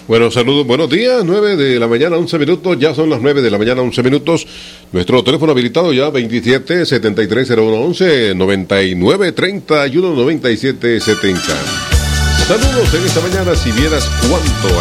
Bueno, saludos, buenos días, 9 de la mañana, 11 minutos, ya son las 9 de la mañana, 11 minutos. Nuestro teléfono habilitado ya 27-730111, 99-31-97-70. Saludos en esta mañana, si vieras cuánto